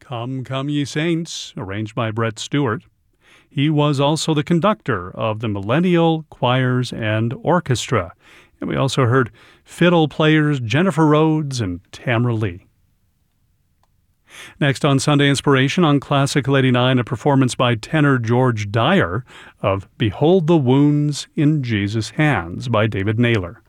Come, Come Ye Saints, arranged by Brett Stewart. He was also the conductor of the Millennial Choirs and Orchestra. And we also heard fiddle players Jennifer Rhodes and Tamra Lee. Next on Sunday Inspiration on Classical 89, a performance by tenor George Dyer of Behold the Wounds in Jesus' Hands by David Naylor.